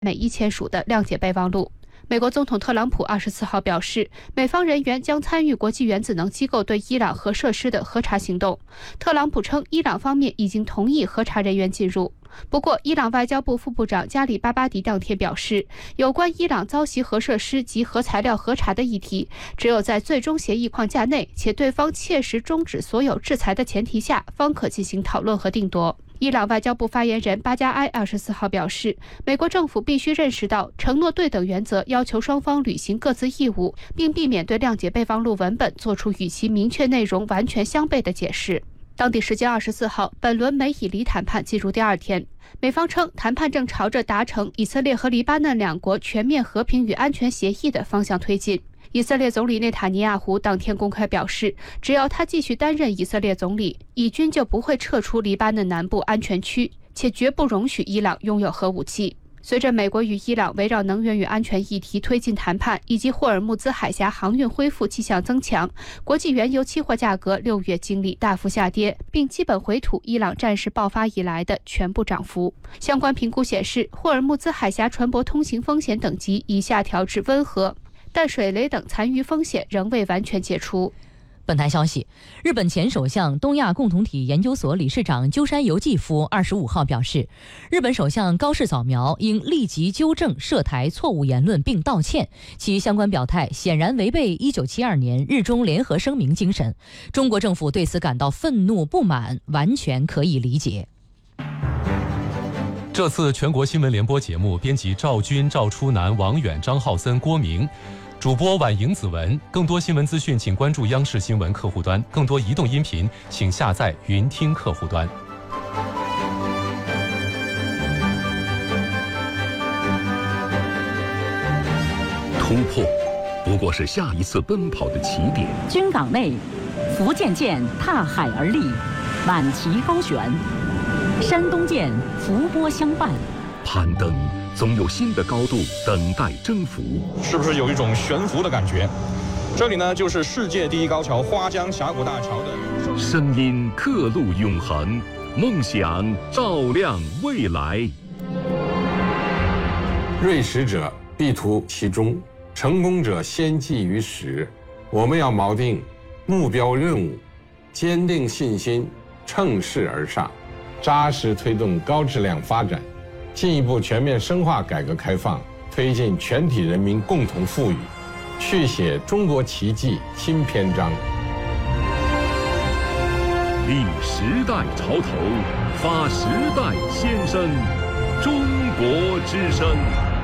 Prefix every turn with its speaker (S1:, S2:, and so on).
S1: 美伊签署的谅解备忘录。美国总统特朗普24号表示，美方人员将参与国际原子能机构对伊朗核设施的核查行动。特朗普称，伊朗方面已经同意核查人员进入。不过，伊朗外交部副部长加里巴巴迪当天表示，有关伊朗遭袭核设施及核材料核查的议题，只有在最终协议框架内，且对方切实终止所有制裁的前提下，方可进行讨论和定夺。伊朗外交部发言人巴加埃24号表示，美国政府必须认识到承诺对等原则要求双方履行各自义务，并避免对谅解备忘录文本做出与其明确内容完全相悖的解释。当地时间24号，本轮美以黎谈判进入第2天。美方称，谈判正朝着达成以色列和黎巴嫩两国全面和平与安全协议的方向推进。以色列总理内塔尼亚胡当天公开表示，只要他继续担任以色列总理，以军就不会撤出黎巴嫩南部安全区，且绝不容许伊朗拥有核武器。随着美国与伊朗围绕能源与安全议题推进谈判，以及霍尔木兹海峡航运恢复迹象增强，国际原油期货价格6月经历大幅下跌，并基本回吐伊朗战事爆发以来的全部涨幅。相关评估显示，霍尔木兹海峡船舶通行风险等级已下调至温和，但水雷等残余风险仍未完全解除。
S2: 本台消息，日本前首相、东亚共同体研究所理事长鸠山由纪夫25号表示，日本首相高市早苗应立即纠正涉台错误言论并道歉，其相关表态显然违背1972年日中联合声明精神。中国政府对此感到愤怒不满，完全可以理解。
S3: 这次全国新闻联播节目，编辑赵军、赵初南、王远、张浩森、郭明，主播婉莹、子文。更多新闻资讯，请关注央视新闻客户端；更多移动音频，请下载云听客户端。
S4: 突破不过是下一次奔跑的起点。
S5: 军港内，福建舰踏海而立，满旗高悬；山东舰伏波相伴。
S4: 攀登总有新的高度等待征服，
S6: 是不是有一种悬浮的感觉？这里呢，就是世界第一高桥花江峡谷大桥的
S4: 声音刻录永恒，梦想照亮未来。
S7: 锐识者必图其中，成功者先记于始。我们要锚定目标任务，坚定信心，乘势而上，扎实推动高质量发展，进一步全面深化改革开放，推进全体人民共同富裕，续写中国奇迹新篇章。
S4: 立时代潮头，发时代先声，中国之声。